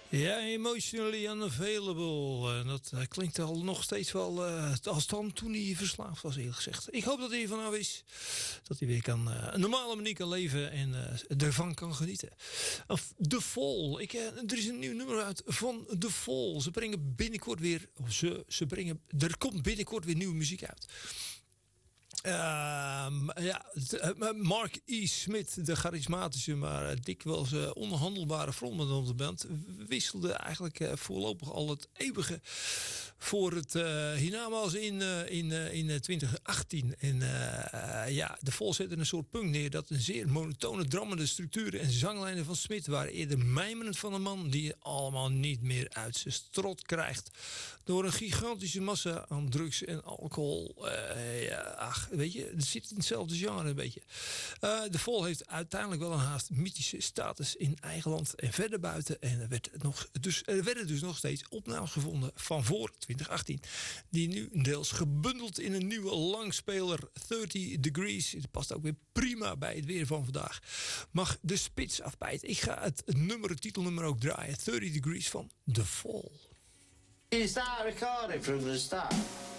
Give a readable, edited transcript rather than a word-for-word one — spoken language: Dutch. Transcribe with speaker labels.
Speaker 1: Ja, emotionally unavailable. En dat klinkt al nog steeds wel als dan toen hij verslaafd was, eerlijk gezegd. Ik hoop dat hij vanaf is. Dat hij weer kan, een normale manier kan leven en ervan kan genieten. Of The Fall. Er is een nieuw nummer uit van The Fall. Ze brengen binnenkort weer... er komt binnenkort weer nieuwe muziek uit. Mark E. Smith, de charismatische, maar dikwijls onhandelbare frontman van de band, wisselde eigenlijk voorlopig al het eeuwige voor het hiernamaals in 2018. En de Fall zette een soort punt neer dat een zeer monotone, drammende structuren en zanglijnen van Smith waren eerder mijmerend van een man die je allemaal niet meer uit zijn strot krijgt door een gigantische massa aan drugs en alcohol. Weet je, het zit in hetzelfde genre een beetje. De Fall heeft uiteindelijk wel een haast mythische status in eigen land en verder buiten. En er werden dus nog steeds opnames gevonden van voor 2018. Die nu deels gebundeld in een nieuwe langspeler 30 Degrees. Het past ook weer prima bij het weer van vandaag. Mag de spits afbijten. Ik ga het titelnummer ook draaien. 30 Degrees van The Fall.
Speaker 2: Can you start recording from the start?